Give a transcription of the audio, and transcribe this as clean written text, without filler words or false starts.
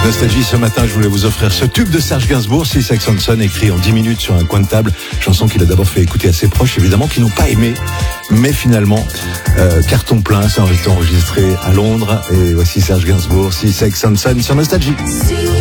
Nostalgie, ce matin, je voulais vous offrir ce tube de Serge Gainsbourg, Six Sex and Son, écrit en 10 minutes sur un coin de table. Chanson qu'il a d'abord fait écouter à ses proches, évidemment, qui n'ont pas aimé. Mais finalement, carton plein, c'est enregistré à Londres. Et voici Serge Gainsbourg, Six Sex and Son sur Nostalgie.